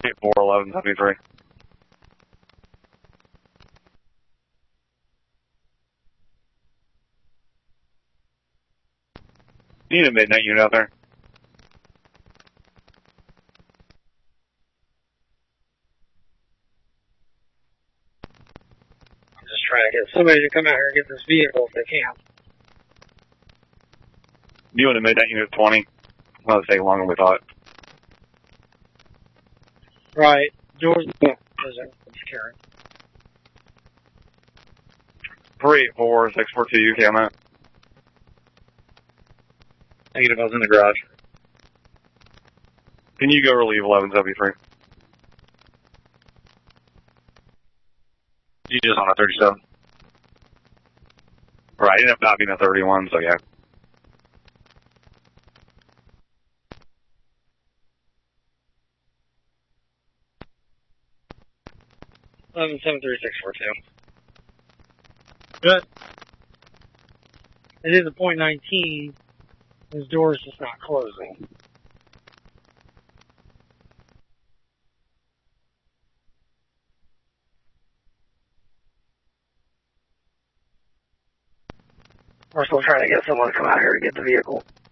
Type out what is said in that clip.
41173. You need a midnight unit out there. I'm just trying to get somebody to come out here and get this vehicle if they can. You want a midnight unit 20? Well, it's taking longer than we thought. Right. Doors. Karen. 384-642, UK on that. Negative, I was in the garage. Can you go relieve 1173? You just on a 37. Right, it ended up not being a 31, so yeah. Eleven 73642. Good. It is a .19. His door is just not closing. We're still trying to get someone to come out here to get the vehicle.